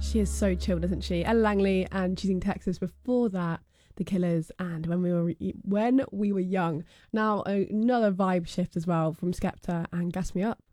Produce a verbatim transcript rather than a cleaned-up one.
She is so chilled, isn't she? Ella Langley and Choosing Texas. Before that, The Killers and When We Were When We Were Young. Now another vibe shift as well from Skepta and Gas Me Up.